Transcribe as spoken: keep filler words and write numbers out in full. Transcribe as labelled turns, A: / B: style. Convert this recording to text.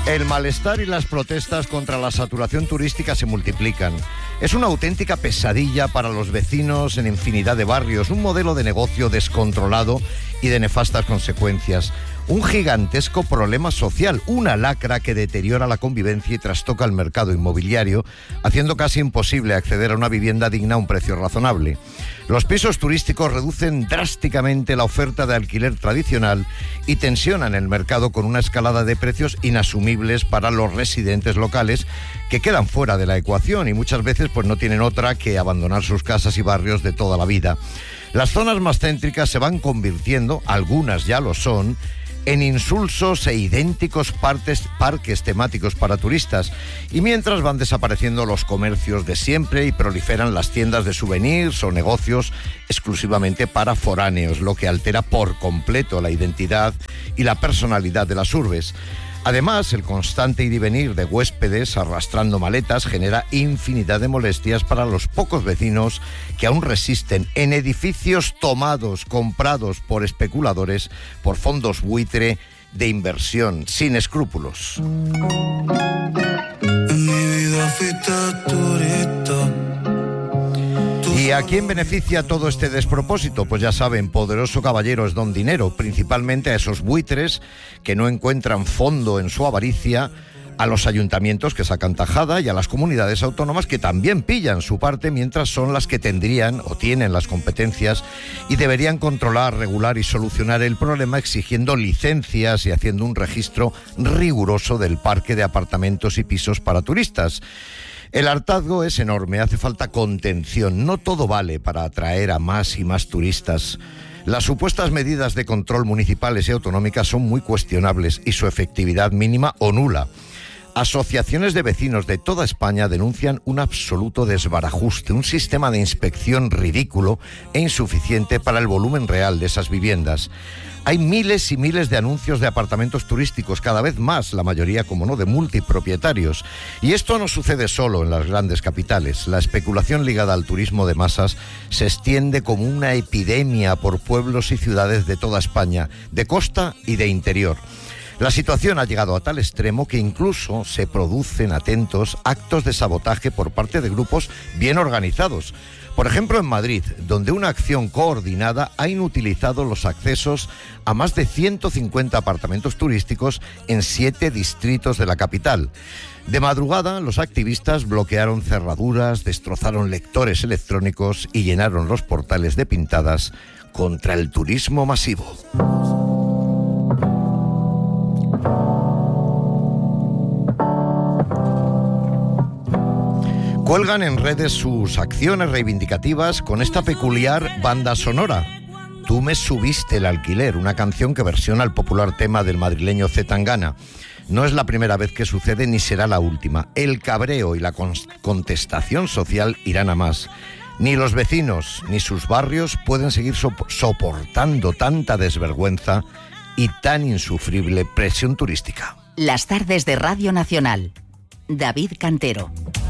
A: El malestar y las protestas contra la saturación turística se multiplican. Es una auténtica pesadilla para los vecinos en infinidad de barrios, un modelo de negocio descontrolado y de nefastas consecuencias. Un gigantesco problema social, una lacra que deteriora la convivencia y trastoca el mercado inmobiliario, haciendo casi imposible acceder a una vivienda digna a un precio razonable. Los pisos turísticos reducen drásticamente la oferta de alquiler tradicional y tensionan el mercado con una escalada de precios inasumibles para los residentes locales que quedan fuera de la ecuación y muchas veces pues no tienen otra que abandonar sus casas y barrios de toda la vida. Las zonas más céntricas se van convirtiendo, algunas ya lo son, en insulsos e idénticos partes, parques temáticos para turistas, y mientras van desapareciendo los comercios de siempre y proliferan las tiendas de souvenirs o negocios exclusivamente para foráneos, lo que altera por completo la identidad y la personalidad de las urbes. Además, el constante ir y venir de huéspedes arrastrando maletas genera infinidad de molestias para los pocos vecinos que aún resisten en edificios tomados, comprados por especuladores, por fondos buitre de inversión, sin escrúpulos.
B: En mi vida fuiste turista.
A: ¿Y a quién beneficia todo este despropósito? Pues ya saben, poderoso caballero es don dinero, principalmente a esos buitres que no encuentran fondo en su avaricia, a los ayuntamientos que sacan tajada y a las comunidades autónomas que también pillan su parte, mientras son las que tendrían o tienen las competencias y deberían controlar, regular y solucionar el problema exigiendo licencias y haciendo un registro riguroso del parque de apartamentos y pisos para turistas. El hartazgo es enorme, hace falta contención, no todo vale para atraer a más y más turistas. Las supuestas medidas de control municipales y autonómicas son muy cuestionables y su efectividad mínima o nula. Asociaciones de vecinos de toda España denuncian un absoluto desbarajuste, un sistema de inspección ridículo e insuficiente para el volumen real de esas viviendas. Hay miles y miles de anuncios de apartamentos turísticos, cada vez más, la mayoría, como no, de multipropietarios. Y esto no sucede solo en las grandes capitales. La especulación ligada al turismo de masas se extiende como una epidemia por pueblos y ciudades de toda España, de costa y de interior. La situación ha llegado a tal extremo que incluso se producen, atentos, actos de sabotaje por parte de grupos bien organizados. Por ejemplo, en Madrid, donde una acción coordinada ha inutilizado los accesos a más de ciento cincuenta apartamentos turísticos en siete distritos de la capital. De madrugada, los activistas bloquearon cerraduras, destrozaron lectores electrónicos y llenaron los portales de pintadas contra el turismo masivo. Cuelgan en redes sus acciones reivindicativas con esta peculiar banda sonora. Tú me subiste el alquiler, una canción que versiona el popular tema del madrileño C. Tangana. No es la primera vez que sucede ni será la última. El cabreo y la contestación social irán a más. Ni los vecinos ni sus barrios pueden seguir sop- soportando tanta desvergüenza y tan insufrible presión turística.
C: Las tardes de Radio Nacional. David Cantero.